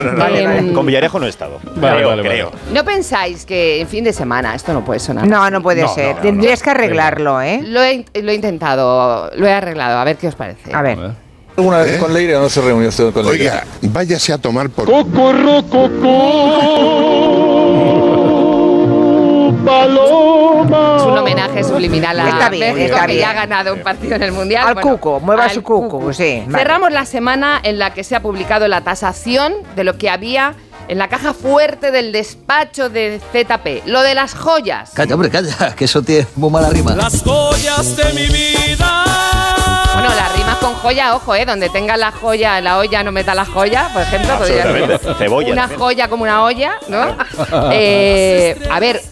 Con Villarejo no he estado. Creo. ¿No pensáis que en fin de semana esto no puede sonar? No puede ser. Tendrías que arreglarlo, ¿eh? Lo he intentado, lo he arreglado. A ver qué os parece. A ver. ¿Alguna vez con Leire o no se reunió usted con Leire? Oiga, váyase a tomar por... Es un homenaje subliminal a México, que ya ha ganado un partido en el Mundial. Al cuco, mueva su cuco, sí. Cerramos la semana en la que se ha publicado la tasación de lo que había en la caja fuerte del despacho de ZP, lo de las joyas. Calla, hombre, calla, que eso tiene muy mala rima. Las joyas de mi vida. Bueno, las rimas con joya, ojo, donde tenga la joya en la olla no meta la joya, por ejemplo. Absolutamente. Cebolla. Una joya como una olla, ¿no? A ver,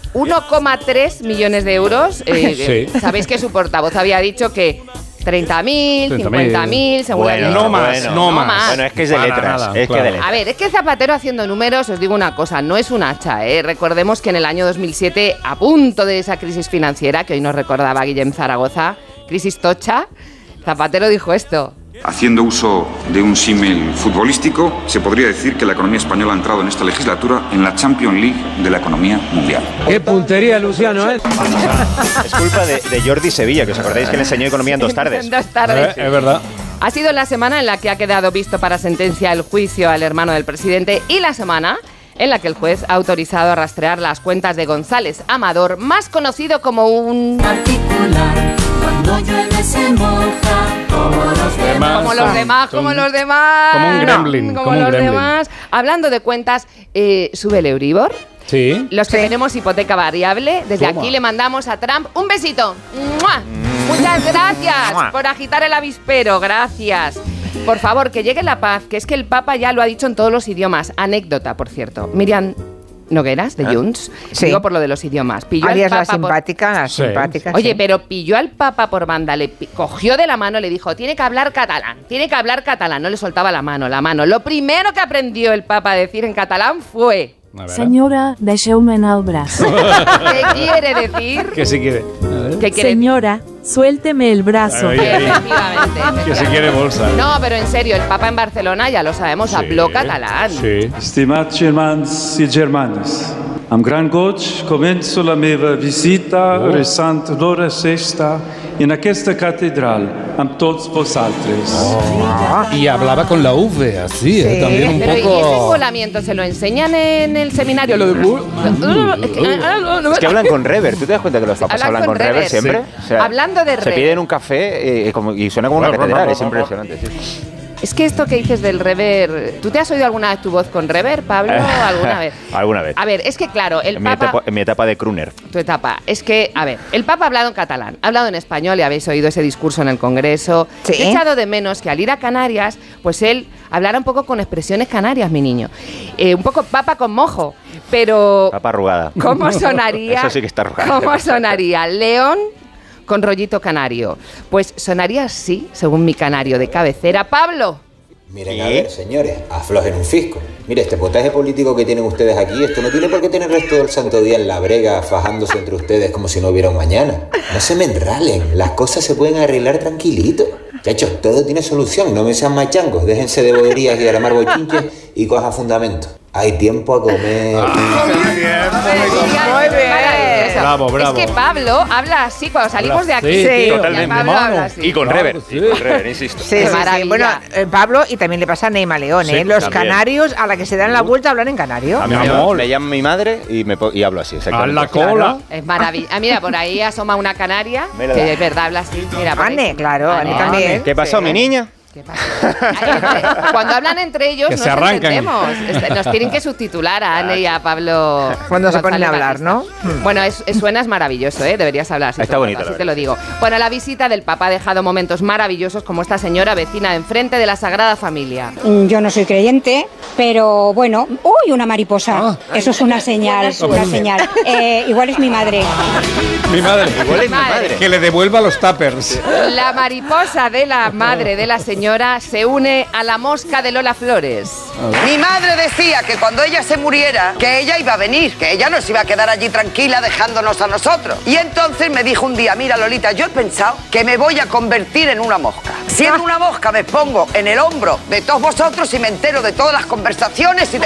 1,3 millones de euros. Sí. Sabéis que su portavoz había dicho que 30.000, 50.000, según no más. Bueno, es que es de letras. Nada, es claro. que de letras. A ver, es que Zapatero haciendo números, os digo una cosa, no es un hacha, ¿eh? Recordemos que en el año 2007, a punto de esa crisis financiera, que hoy nos recordaba Guillem Zaragoza, crisis tocha, Zapatero dijo esto. Haciendo uso de un símil futbolístico, se podría decir que la economía española ha entrado en esta legislatura en la Champions League de la economía mundial. ¡Qué puntería, Luciano, Es culpa de Jordi Sevilla, que os acordáis que le enseñó economía en 2 tardes. En 2 tardes. Es verdad. Ha sido la semana en la que ha quedado visto para sentencia el juicio al hermano del presidente y la semana en la que el juez ha autorizado a rastrear las cuentas de González Amador, más conocido como un... particular, cuando llueve se moja, como los demás. Como los demás. Como un gremlin. Como los demás. Hablando de cuentas, ¿sube el Euribor? Sí. Los que tenemos hipoteca variable, desde aquí le mandamos a Trump un besito. ¡Mua! Muchas gracias por agitar el avispero, gracias. Por favor, que llegue la paz, que es que el Papa ya lo ha dicho en todos los idiomas. Anécdota, por cierto. Miriam Nogueras, de Junts, digo por lo de los idiomas. Pilló Alias al la Papa simpática, simpática. Oye, pero pilló al Papa por banda, le cogió de la mano, le dijo, tiene que hablar catalán, no le soltaba la mano. Lo primero que aprendió el Papa a decir en catalán fue... Señora, deixeu-me en el brazo. ¿Qué quiere decir? Que si quiere. ¿Qué quiere? Señora, suélteme el brazo. Efectivamente. Que si quiere bolsa. No, pero en serio, el Papa en Barcelona, ya lo sabemos, habló catalán. Sí. Estimats germans i germanes, amb gran goig començo la meva visita resant l'hora sexta en aquesta catedral amb tots vosaltres. Y hablaba con la V, así, también un pero poco... ¿y ese envolamiento se lo enseñan en el seminario? Lo de... Es que hablan con rever. ¿Tú te das cuenta que los papas hablan con rever siempre? Sí. O sea, Hablando de se rever. piden un café y suena como una catedral. Es impresionante. Sí. Es que esto que dices del rever... ¿Tú te has oído alguna vez tu voz con rever, Pablo? ¿Alguna vez? Alguna vez. A ver, es que claro, el Papa... En mi etapa de crooner. Tu etapa. Es que, a ver, el Papa ha hablado en catalán, ha hablado en español y habéis oído ese discurso en el Congreso. Sí. He echado de menos que al ir a Canarias, pues él hablara un poco con expresiones canarias, mi niño. Un poco papa con mojo, pero... Papa arrugada. ¿Cómo sonaría? Eso sí que está arrugada. ¿Cómo sonaría? León con rollito canario. Pues sonaría así, según mi canario de cabecera. ¡Pablo! Miren, a ver, señores, aflojen un fisco. Mire, este potaje político que tienen ustedes aquí, esto no tiene por qué tener el resto del santo día en la brega, fajándose entre ustedes como si no hubiera un mañana. No se me enralen, las cosas se pueden arreglar tranquilito. Chachos, todo tiene solución, no me sean machangos, déjense de boberías y armar bochinches y cojan fundamento. Hay tiempo a comer. Muy bien. Bravo. Es que Pablo habla así cuando salimos de aquí. Sí, totalmente. Pablo habla así. Y con rever. Sí. Y con rever, insisto. Sí, Bueno, Pablo, y también le pasa a Neima León, Sí, Los también. canarios, a la que se dan la vuelta, hablan en canario. A mí me llama mi madre y hablo así. A la cola. Es maravilloso. Mira, por ahí asoma una canaria, Mira. que es verdad, habla así. Mira, por ahí. Anne, claro, Anne Anne. también. ¿Qué pasó, mi niña? ¿Qué pasa? Cuando hablan entre ellos, Que no se nos arrancan. entendemos. Nos tienen que subtitular a Anne y a Pablo. Cuando se ponen a González hablar, ¿no? Bueno, suenas maravilloso, ¿eh? Deberías hablar así. Está todo el bonito, rato, la así te lo digo. Bueno, la visita del Papa ha dejado momentos maravillosos como esta señora vecina de enfrente de la Sagrada Familia. Yo no soy creyente, pero bueno, ¡uy, una mariposa! Eso es una señal, una señal. Igual es mi madre. Mi madre. Igual es mi madre. Que le devuelva los tuppers. La mariposa de la madre de la señora se une a la mosca de Lola Flores. Mi madre decía que cuando ella se muriera, que ella iba a venir, que ella no se iba a quedar allí tranquila dejándonos a nosotros. Y entonces me dijo un día, mira Lolita, yo he pensado que me voy a convertir en una mosca. Siendo una mosca me pongo en el hombro de todos vosotros y me entero de todas las conversaciones y de